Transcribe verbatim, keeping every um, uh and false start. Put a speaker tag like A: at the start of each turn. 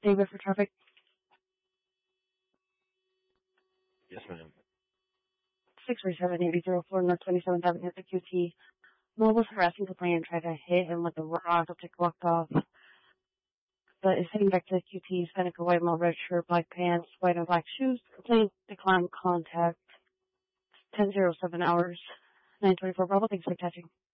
A: David for traffic.
B: Yes, ma'am.
A: six three seven eight zero four North twenty-seventh Avenue at the Q T. Mo was harassing the plane and tried to hit him with a rock. The walked off. But is heading back to the Q T. Hispanic, a white male, red shirt, black pants, white and black shoes. The plane declined contact. ten oh seven hours. nine twenty-four Bravo. Thanks for catching.